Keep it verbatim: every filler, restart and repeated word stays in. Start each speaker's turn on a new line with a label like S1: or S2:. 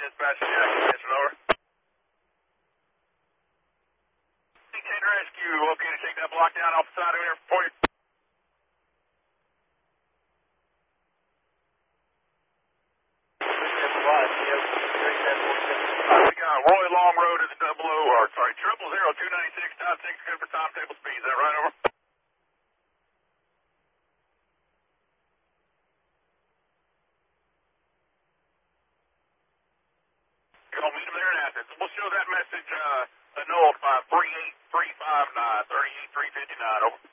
S1: dispatch, yeah, attention, over. Detained rescue, okay to take that block down off the side of here for you. We got Roy Long Road is double O, or sorry, triple zero two ninety six, dot six, good for timetable speed, is that right, over? You're going to meet him there in Athens. We'll show that message uh, annulled by three eight three five nine, three eight three five nine, over.